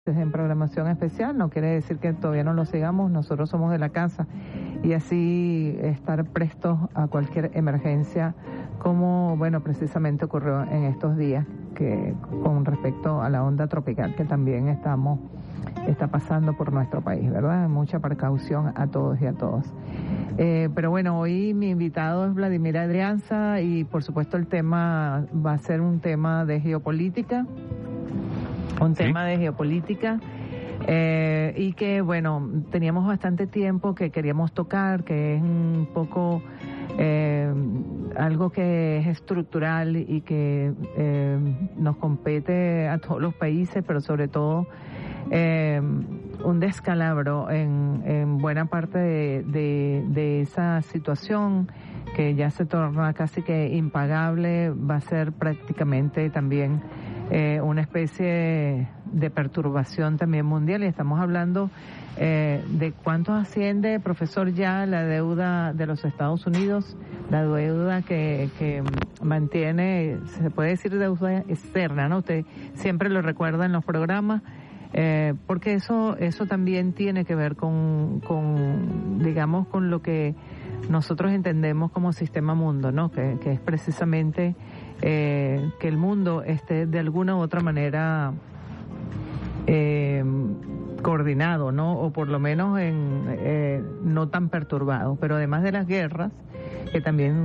en programación especial, no quiere decir que todavía no lo sigamos, nosotros somos de la casa y así estar prestos a cualquier emergencia como, bueno, precisamente ocurrió en estos días que con respecto a la onda tropical que también está pasando por nuestro país, ¿verdad? Mucha precaución a todos y a todas. Pero bueno, hoy mi invitado es Vladimir Adrianza y por supuesto el tema va a ser un tema de geopolítica. Tema de geopolítica y que, bueno, teníamos bastante tiempo que queríamos tocar, que es un poco algo que es estructural y que nos compete a todos los países, pero sobre todo un descalabro en buena parte de esa situación que ya se torna casi que impagable, va a ser prácticamente también una especie de perturbación también mundial, y estamos hablando de cuánto asciende, profesor, ya la deuda de los Estados Unidos, la deuda que mantiene, se puede decir deuda externa, ¿no? Usted siempre lo recuerda en los programas, porque eso también tiene que ver con digamos, con lo que nosotros entendemos como sistema mundo, ¿no? Que es precisamente que el mundo esté de alguna u otra manera coordinado, ¿no? O por lo menos no tan perturbado. Pero además de las guerras, que también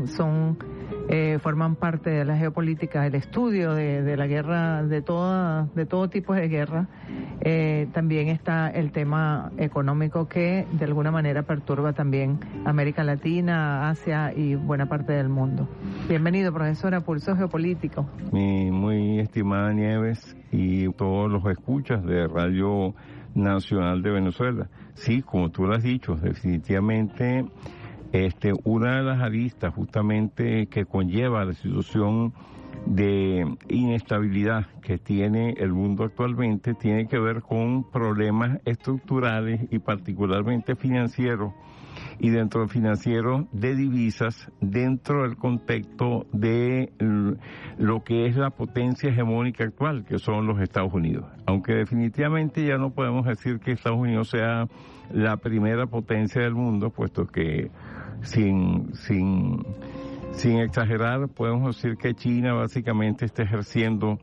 forman parte de la geopolítica, el estudio de la guerra, de todo tipo de guerra, también está el tema económico que de alguna manera perturba también América Latina, Asia y buena parte del mundo. Bienvenido, profesor, a Pulso Geopolítico. Muy estimada Nieves y todos los escuchas de Radio Nacional de Venezuela. Sí, como tú lo has dicho, definitivamente una de las aristas justamente que conlleva la situación de inestabilidad que tiene el mundo actualmente tiene que ver con problemas estructurales y particularmente financieros, y dentro del financiero de divisas, dentro del contexto de lo que es la potencia hegemónica actual, que son los Estados Unidos. Aunque definitivamente ya no podemos decir que Estados Unidos sea la primera potencia del mundo, puesto que sin exagerar podemos decir que China básicamente está ejerciendo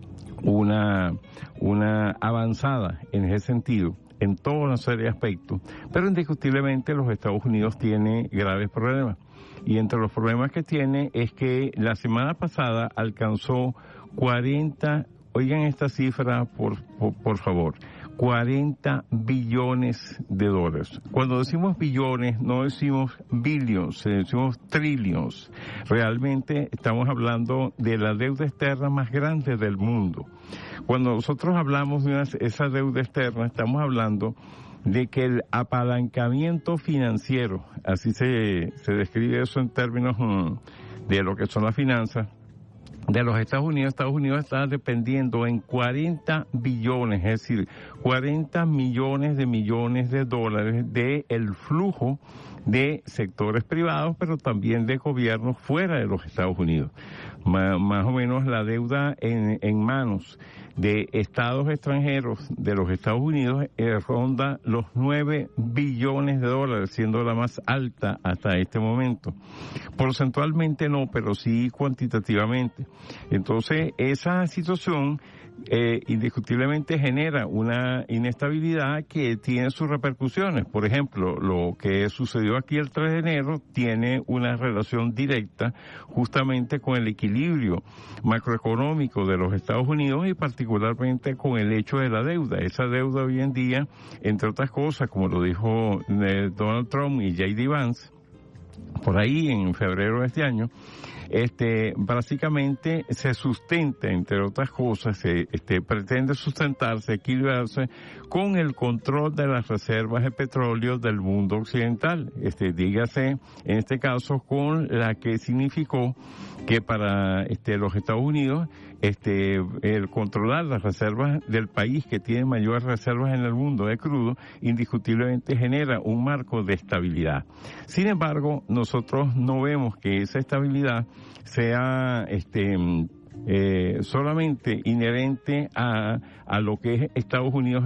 una avanzada en ese sentido, en toda una serie de aspectos, pero indiscutiblemente los Estados Unidos tiene graves problemas, y entre los problemas que tiene es que la semana pasada alcanzó 40, oigan esta cifra por favor, 40 billones de dólares. Cuando decimos billones, no decimos billions, decimos trillions. Realmente estamos hablando de la deuda externa más grande del mundo. Cuando nosotros hablamos de esa deuda externa, estamos hablando de que el apalancamiento financiero, así se describe eso en términos de lo que son las finanzas, de los Estados Unidos está dependiendo en 40 billones, es decir, 40 millones de dólares del flujo de sectores privados, pero también de gobiernos fuera de los Estados Unidos. Más o menos la deuda en manos de estados extranjeros de los Estados Unidos ronda los 9 billones de dólares, siendo la más alta hasta este momento. Porcentualmente no, pero sí cuantitativamente. Entonces, esa situación indiscutiblemente genera una inestabilidad que tiene sus repercusiones. Por ejemplo, lo que sucedió aquí el 3 de enero tiene una relación directa justamente con el equilibrio macroeconómico de los Estados Unidos y particularmente con el hecho de la deuda. Esa deuda hoy en día, entre otras cosas, como lo dijo Donald Trump y J.D. Vance, por ahí en febrero de este año, básicamente se sustenta, entre otras cosas, pretende sustentarse, equilibrarse con el control de las reservas de petróleo del mundo occidental. Dígase, en este caso, con la que significó que para los Estados Unidos, el controlar las reservas del país que tiene mayores reservas en el mundo de crudo, indiscutiblemente genera un marco de estabilidad. Sin embargo, nosotros no vemos que esa estabilidad sea solamente inherente a lo que es Estados Unidos